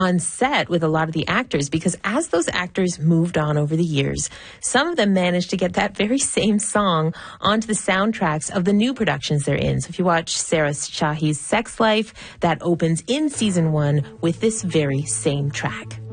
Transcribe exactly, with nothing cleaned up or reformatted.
on set with a lot of the actors, because as those actors moved on over the years, some of them managed to get that very same song onto the soundtracks of the new productions they're in. So if you watch Sarah Shahi's Sex Life, that opens in season one with this very same track.